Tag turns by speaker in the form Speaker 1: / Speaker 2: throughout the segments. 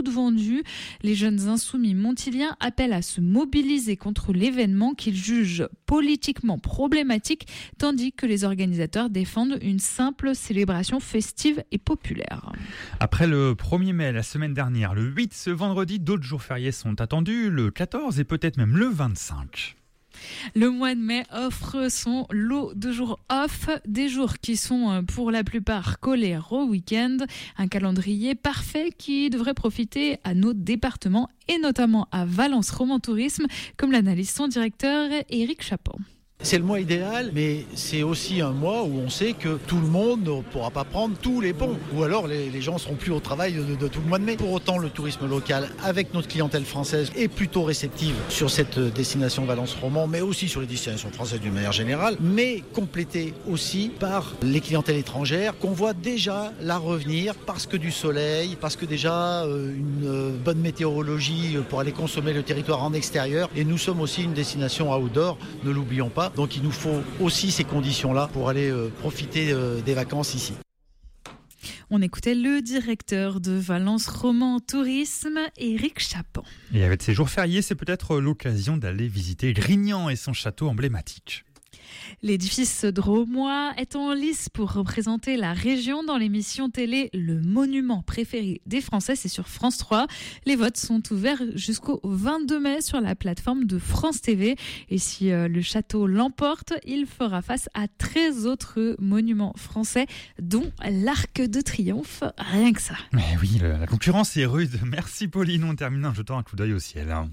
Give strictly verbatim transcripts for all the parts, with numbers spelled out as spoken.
Speaker 1: toutes vendues. Les jeunes insoumis montiliens appellent à se mobiliser contre l'événement qu'ils jugent politiquement problématique, tandis que les organisateurs défendent une simple célébration festive et populaire.
Speaker 2: Après le premier mai, la semaine dernière, le huit, ce vendredi, d'autres jours fériés sont attendus, le quatorze et peut-être même le vingt-cinq.
Speaker 1: Le mois de mai offre son lot de jours off, des jours qui sont pour la plupart collés au week-end. Un calendrier parfait qui devrait profiter à nos départements et notamment à Valence Roman Tourisme, comme l'analyse son directeur Éric Chapon.
Speaker 3: C'est le mois idéal, mais c'est aussi un mois où on sait que tout le monde ne pourra pas prendre tous les ponts. Ou alors les, les gens ne seront plus au travail de, de tout le mois de mai. Pour autant, le tourisme local, avec notre clientèle française, est plutôt réceptive sur cette destination Valence-Roman, mais aussi sur les destinations françaises d'une manière générale, mais complétée aussi par les clientèles étrangères qu'on voit déjà la revenir parce que du soleil, parce que déjà euh, une bonne météorologie pour aller consommer le territoire en extérieur. Et nous sommes aussi une destination outdoor, ne l'oublions pas. Donc il nous faut aussi ces conditions-là pour aller euh, profiter euh, des vacances ici.
Speaker 1: On écoutait le directeur de Valence Roman Tourisme, Éric Chapon.
Speaker 2: Et avec ces jours fériés, c'est peut-être l'occasion d'aller visiter Grignan et son château emblématique.
Speaker 1: L'édifice drômois est en lice pour représenter la région dans l'émission télé Le Monument préféré des Français, c'est sur France trois. Les votes sont ouverts jusqu'au vingt-deux mai sur la plateforme de France T V. Et si euh, le château l'emporte, il fera face à treize autres monuments français, dont l'Arc de Triomphe. Rien que ça.
Speaker 2: Mais oui, le, la concurrence est rude. Merci Pauline, on termine en jetant un coup d'œil au ciel. Hein.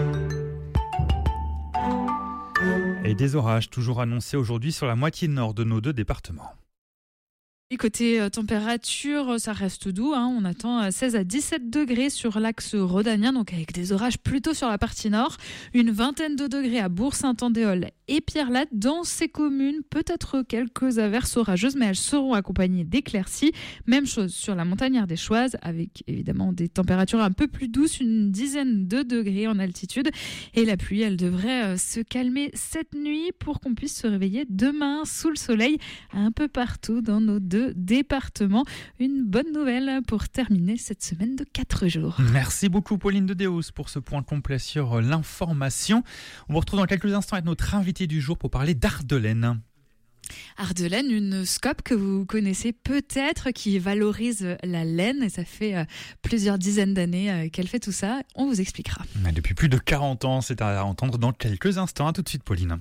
Speaker 2: Et des orages toujours annoncés aujourd'hui sur la moitié nord de nos deux départements.
Speaker 1: Et côté euh, température, ça reste doux. Hein. On attend seize à dix-sept degrés sur l'axe rhodanien, donc avec des orages plutôt sur la partie nord. Une vingtaine de degrés à Bourg-Saint-Andéol et Pierrelatte. Dans ces communes, peut-être quelques averses orageuses, mais elles seront accompagnées d'éclaircies. Même chose sur la montagnard des Choises, avec évidemment des températures un peu plus douces, une dizaine de degrés en altitude. Et la pluie, elle devrait se calmer cette nuit pour qu'on puisse se réveiller demain sous le soleil un peu partout dans nos deux départements. Une bonne nouvelle pour terminer cette semaine de quatre jours.
Speaker 2: Merci beaucoup Pauline de Deus pour ce point complet sur l'information. On vous retrouve dans quelques instants avec notre invité du jour pour parler d'Ardelaine.
Speaker 1: Ardelaine, une scope que vous connaissez peut-être, qui valorise la laine, et ça fait euh, plusieurs dizaines d'années euh, qu'elle fait tout ça. On vous expliquera.
Speaker 2: Mais depuis plus de quarante ans, c'est à entendre dans quelques instants. À tout de suite Pauline.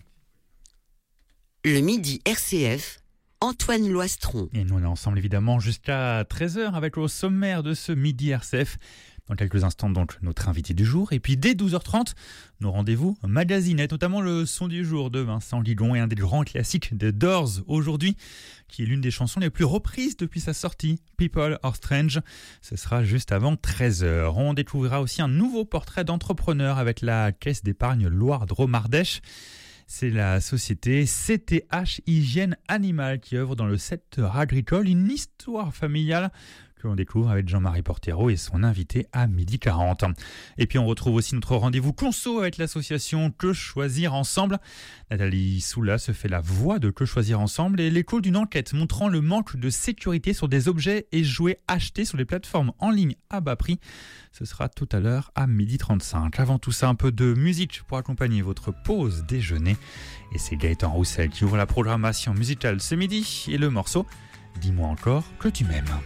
Speaker 4: Le midi R C F, Antoine Loistron.
Speaker 2: Et nous on est ensemble évidemment jusqu'à treize heures avec au sommaire de ce midi R C F. Dans quelques instants donc notre invité du jour. Et puis dès douze heures trente, nos rendez-vous magazinettes, notamment le son du jour de Vincent Ligon et un des grands classiques de Doors aujourd'hui, qui est l'une des chansons les plus reprises depuis sa sortie, People Are Strange. Ce sera juste avant treize heures. On découvrira aussi un nouveau portrait d'entrepreneur avec la Caisse d'épargne Loire-Drôme-Ardèche. C'est la société C T H Hygiène Animale qui œuvre dans le secteur agricole, une histoire familiale que l'on découvre avec Jean-Marie Portero et son invité à midi quarante. Et puis on retrouve aussi notre rendez-vous conso avec l'association Que Choisir Ensemble. Nathalie Soula se fait la voix de Que Choisir Ensemble et l'écho d'une enquête montrant le manque de sécurité sur des objets et jouets achetés sur les plateformes en ligne à bas prix. Ce sera tout à l'heure à midi trente-cinq. Avant tout ça, un peu de musique pour accompagner votre pause déjeuner. Et c'est Gaëtan Roussel qui ouvre la programmation musicale ce midi et le morceau « Dis-moi encore que tu m'aimes ».